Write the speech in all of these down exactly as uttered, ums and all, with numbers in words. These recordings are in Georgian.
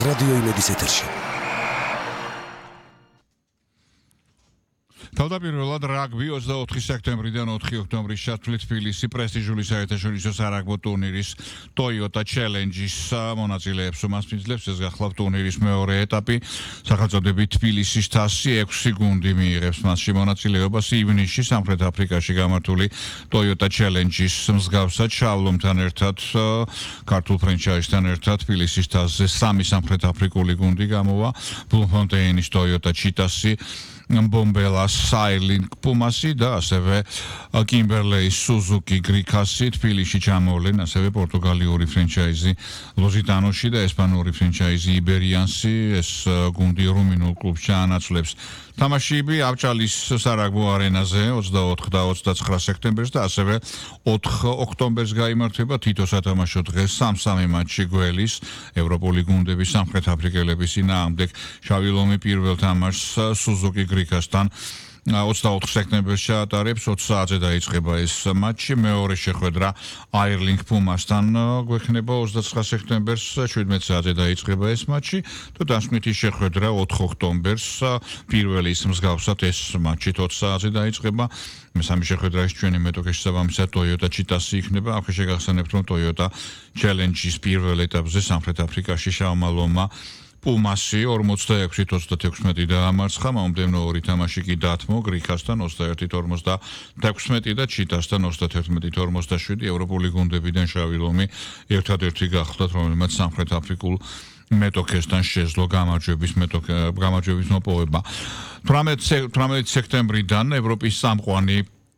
რადიო იმედის ეთერში. თავდაპირველად რაგბი ოცდაოთხი სექტემბრიდან ოთხი ოქტომბრის ჩათვლით თბილისი პრესტიჟული საერთაშორისო სარაგბო ტურნირის Toyota Challenge-ის მონაწილეებს უმასპინძლებს. ეს გახლავთ ტურნირის მეორე ეტაპი. სახელწოდებით თბილისის თასი ექვსი გუნდი მიიღებს მასში მონაწილეობას. ივნისში სამხრეთ აფრიკაში გამართული Toyota Challenge-ის მსგავსად შალომთან ერთად ქართულ ფრენჩაიზთან ერთად თბილისის თასზე სამი სამხრეთ აფრიკული გუნდი გამოვა. Bloemfonteinis Toyota Cheetahs, Bombelas Sailing Pumasi და ასევე Kimberley Suzuki Gricasi თბილისში ჩამოვლენ, ასევე პორტუგალიური ფრენჩაიზი Lusitanoში და ესპანური ფრენჩაიზი Iberiansi, ეს გუნდი რუმინულ კლუბს ჩაანაცვლებს. თამაშები ავჭალის სარაგბო არენაზე ოცდაოთხ და ოცდაცხრა სექტემბერს და ასევე ოთხ ოქტომბერს გაიმართება თითო სათამაშო დღე სამ-სამი მატჩი გველის ევროპული გუნდების სამხრეთ აფრიკელების წინააღმდეგ. შავი ლომი პირველ თამაშს Suzuki Gricasთან ოცდაოთხ სექტემბერს ჩაატარებს, ოცი საათზე დაიწყება ეს მატჩი. მეორე შეხვედრა Airlink Pumasთან გვექნება ოცდაცხრა სექტემბერს, შვიდმეტ საათზე დაიწყება ეს მატჩი. და დასკვნითი შეხვედრა ოთხ ოქტომბერს პირველი ის მსგავსად ეს მატჩი ოცი საათზე დაიწყება. მესამე შეხვედრაში ჩვენი მეტოქე შესაბამისად Toyota Cheetahs იქნება. ახლა შეგახსენებთ, რომ Toyota Challenge-ის პირველ ეტაპზე სამხრეთ აფრიკაში შავმა ლომმა Pumasi ორმოცდაექვსი ოცდათექვსმეტი დაამარცხა, მომდევნო ორი თამაში კი დათმო Gricasთან ოცდაერთი ორმოცდათექვსმეტი და Cheetahsთან ოცდათერთმეტი ორმოცდაშვიდი. ევროპული გუნდებიდან შავი ლომი ერთადერთი გახლდათ, რომელმაც სამხრეთ აფრიკულ მეტოქესთან შეძლო გამარჯვების მეტოქე გამარჯვების მოპოვება. თვრამეტი სექტემბრიდან ევროპის სამყვანი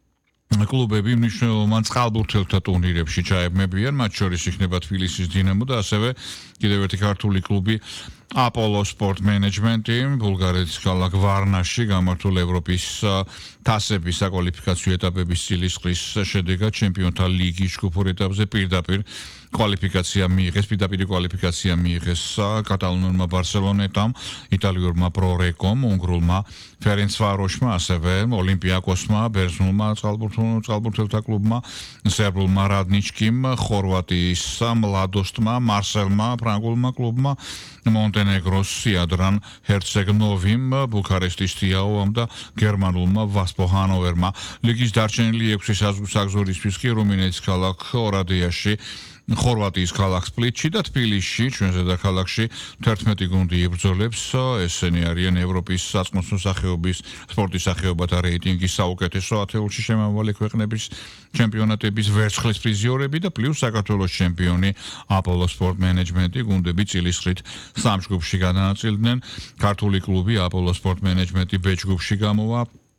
კლუბები მნიშვნელოვან წყალბურთელთა ტურნირებში ჩაებმებიან, მათ შორის იქნება თბილისის დინამო და ასევე კიდევ ერთი ქართული კლუბი Apollo Sport Management-ი, ბულგარეთის ქალაქ ვარნაში გამართულ ევროპის თასების საკვალიფიკაციო ეტაპების წილისყრის შედეგად ჩემპიონთა ლიგის ჯგუფურ ეტაპზე პირდაპირ კვალიფიკაცია მიიღეს, პირდაპირ კვალიფიკაცია მიიღეს კატალონურმა Barcelona-თან, იტალიურმა Pro-Recom, უნგრულმა Ferencvarosმა, ასევე Olympiakosმა, ბერძნულმა წყალბურთელთა კლუბმა, სერბულმა Radničkim, ხორვატიის Mladostმა, Marselმა, ფრანგულმა კლუბმა, Montenegros Jadran Herceg-Novim, ბუქარესტის Steaua და გერმანულმა Vaspo Hannoverმა. ლიგის დარჩენილი ექვსი საზღვრისთვის კი რუმინეთის ქალაქ ორადიაში, ხორვატიის ქალაქ სპლიტში და თბილისში, ჩვენ ზედაქალაქში თერთმეტი გუნდი იბრძოლებს. ესენი არიან ევროპის საწმოსო სახეობის სპორტის სახეობათა რეიტინგის საუკეთესო ათეულში შემავალი ქვეყნების ჩემპიონატების ვერცხლის პრიზიორები და პლუს საქართველოს ჩემპიონი Apollo Sport Management-ი გუნდები წილისყრით სამ ჯგუფში გადანაწილდნენ. ქართული კლუბი Apollo Sport Management-ი ბ ჯგუფში გამოვა.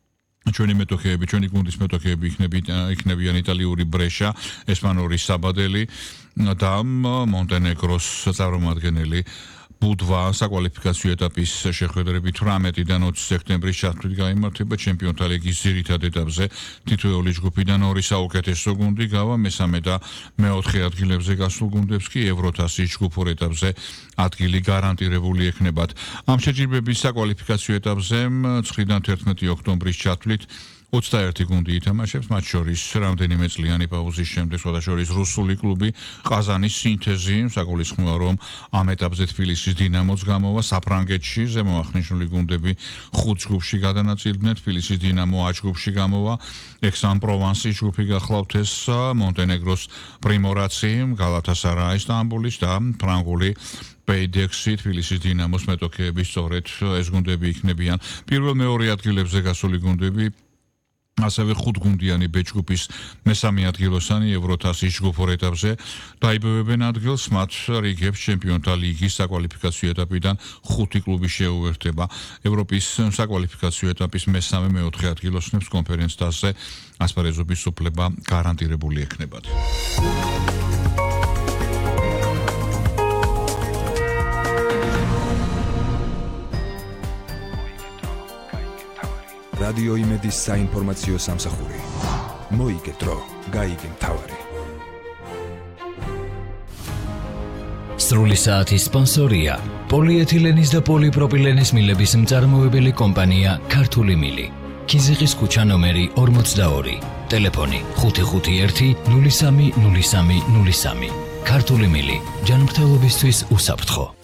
ჩვენი მეტოქეები, ჩვენი გუნდის მეტოქეები იქნებიან იტალიური ბრეშა, ესპანური საბადელი და მონტენეგროს წარმომადგენელი ბუდვა. საკვალიფიკაციო ეტაპის შეხვედრები თვრამეტიდან ოცი სექტემბრის ჩათვლით გაიმართება. ჩემპიონთა ლიგის ძირითად ეტაპზე თითოეული ჯგუფიდან ორი საუკეთესო გუნდი გავა, მესამე და მეოთხე ადგილებზე გასულ გუნდებს კი ევროთასის ჯგუფურ ეტაპზე ადგილი გარანტირებული ექნებათ. ამ შეჯიბრების საკვალიფიკაციო ეტაპზე ცხრიდან თერთმეტი ოქტომბრის ჩათვლით ოცდაერთი გუნდი ითამაშებს, მათ შორის რამდენიმე წლიანი პაუზის შემდეგ სხვადასხვა რუსული კლუბი ყაზანის სინთეზი, საგულისხმოა რომ ამ ეტაპზე თბილისის დინამოც გამოვა. საფრანგეთში ზემოაღნიშნული გუნდები ხუთ ჯგუფში გადანაწილდნენ, თბილისის დინამო ათი ჯგუფში გამოვა, ექსან-პროვანსის ჯგუფი გახლავთ ეს, მონტენეგროს პრიმორაცი, გალათასარაი სტამბოლის და ფრანგული Paydex-ი თბილისის დინამოს მეტოქეები სწორედ ეს გუნდები იქნებიან. პირველ-მეორე ადგილებზე გასული გუნდები ასევე ხუთგუნდიანი ბ ჯგუფის მესამე ადგილოსანი ევროთასის ჯგუფურ ეტაპზე დაიბევებენ ადგილს, მათ რიგებს ჩემპიონთა ლიგის საკვალიფიკაციო ეტაპიდან ხუთი კლუბი შეუერთდება. ევროპის საკვალიფიკაციო ეტაპის მესამე მეოთხე ადგილოსნებს კონფერენც თასზე ასპარეზობის უფლება გარანტირებული ექნებათ. რადიო იმედის საინფორმაციო სამსახური. მოიგე დრო, გაიგე მთავარი. სრული საათის სპონსორია პოლიეთილენის და პოლიპროპილენის მილების მწარმოებელი კომპანია ქართული მილი. ქიზიყის ქუჩა ნომერი ორმოცდაორი. ტელეფონი ხუთი ხუთი ერთი ნული სამი ნული სამი ნული სამი. ქართული მილი ჯანმრთელობისთვის უსაფრთხო.